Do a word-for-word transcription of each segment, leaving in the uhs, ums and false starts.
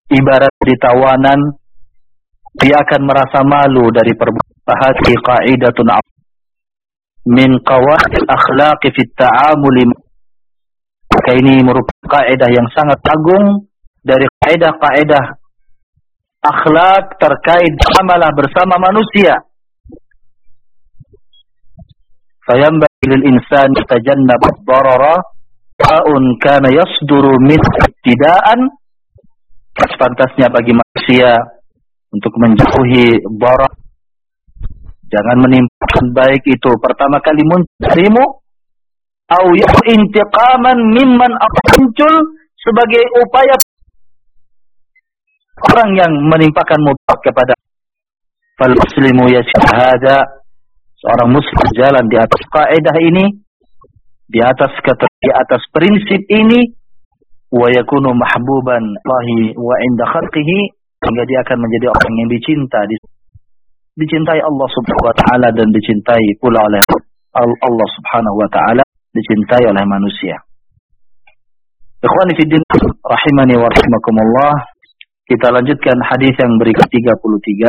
ibarat di tawanan, dia akan merasa malu dari perbuatan. Hati qaidatun min qawaid akhlaq fi ta'amul. Maka ini merupakan kaidah yang sangat agung dari kaidah-kaidah akhlak terkait amalah bersama manusia. Fayambaghi lil insani yatajannab ad-darara sa'un kana yasduru min ibtida'an. Sepantasnya bagi manusia untuk menjauhi darar. Jangan menimpakan baik itu pertama kali muncul darimu, au intiqaman mimman muncul sebagai upaya orang yang menimpakan mudarat kepada. Fal muslimu yashhada, seorang muslim jalan di atas kaidah ini, di atas kata, di atas prinsip ini, wa yakunu mahbuban Allahi wa inda khalqihi, sehingga dia akan menjadi orang yang dicinta, dicintai Allah Subhanahu wa taala dan dicintai pula oleh Allah Subhanahu wa taala, dicintai oleh manusia. Ikhwani fi din rahimani wa rahimakumullah, kita lanjutkan hadis yang berikut tiga puluh tiga.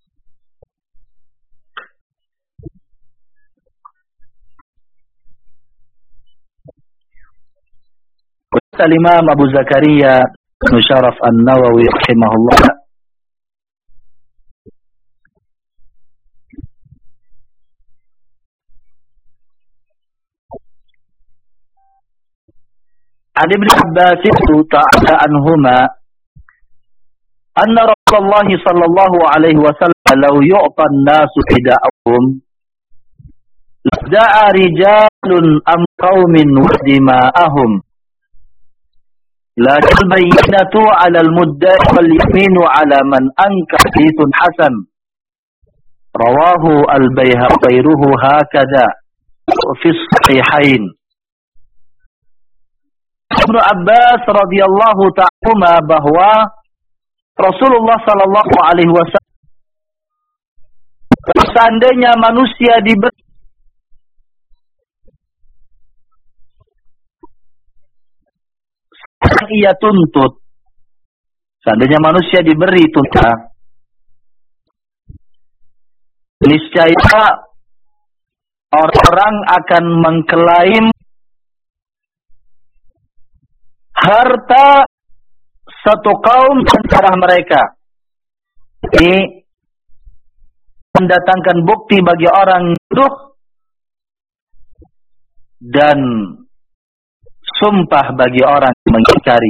Al-Imam Abu Zakaria Ibnu Syaraf An-Nawawi rahimahullah An Ibn Abbas ta'ala anhuma anna Rasulullah sallallahu alaihi wasallam law yu'ta an-nasu fida'ahum da'a rijalun am qaumin wa dima'ahum lakin bayyinatu 'ala al-mudda'i wal yaminu 'ala man ankar. Haditsun hasan rawahu al-Baihaqi hakadha fi as-sahihain. Ibnu Abbas radhiyallahu ta'ala bahwa Rasulullah sallallahu alaihi wasallam, seandainya manusia diberi ia tuntut, seandainya manusia diberi tuntutan, niscaya orang akan mengklaim harta satu kaum antara mereka. Ini mendatangkan bukti bagi orang bodoh dan sumpah bagi orang yang mengingkari.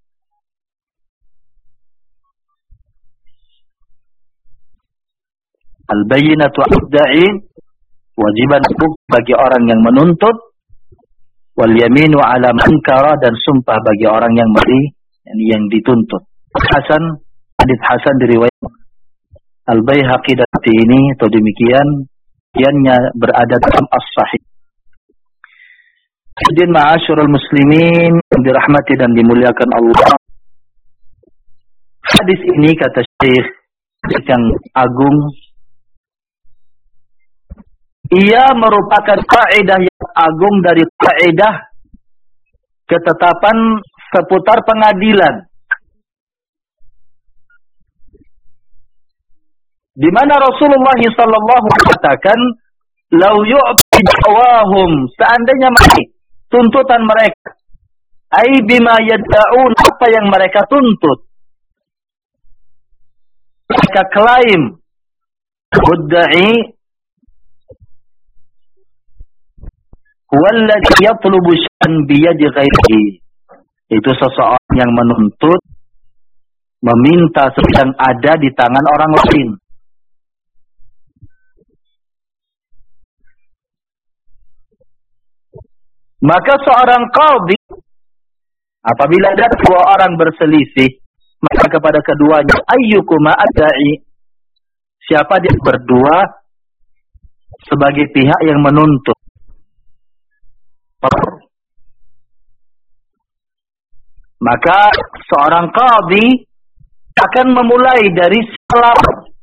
Al-bayyinatu 'ala-da'i, wajiban bukti bagi orang yang menuntut, wal yaminu 'ala man ankara, dan sumpah bagi orang yang beri, yang dituntut. Hasan, hadis hasan diriwayat Al-Baihaqi, dan ini atau demikian iannya berada dalam as-sahih. Hadirin ma'asyiral muslimin dirahmati dan dimuliakan Allah. Hadis ini kata Syekh yang agung, ia merupakan kaidah yang agung dari kaidah ketetapan seputar pengadilan, di mana Rasulullah sallallahu alaihi wasallam katakan, "Lau yu'ti da'wahum", seandainya mati tuntutan mereka, ai bima yad'un, apa yang mereka tuntut, mereka klaim, mudda'i walladhi yatlubu syai'an biyadi ghairihi, itu seseorang yang menuntut, meminta sedang ada di tangan orang lain. Maka seorang qadhi, apabila ada dua orang berselisih, maka kepada keduanya, ayyukuma adda'i, siapa dia berdua sebagai pihak yang menuntut. Maka seorang qadhi akan memulai dari salah